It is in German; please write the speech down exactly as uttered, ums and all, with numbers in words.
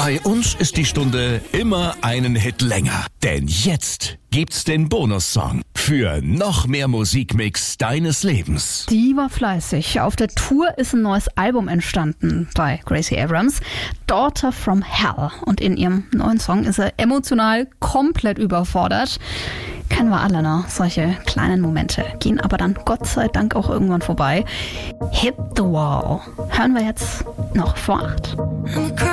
Bei uns ist die Stunde immer einen Hit länger. Denn jetzt gibt's den Bonussong für noch mehr Musikmix deines Lebens. Die war fleißig. Auf der Tour ist ein neues Album entstanden bei Gracie Abrams, Daughter from Hell. Und in ihrem neuen Song ist er emotional komplett überfordert. Kennen wir alle, ne? Solche kleinen Momente. Gehen aber dann Gott sei Dank auch irgendwann vorbei. Hit the Wall. Hören wir jetzt noch vor acht.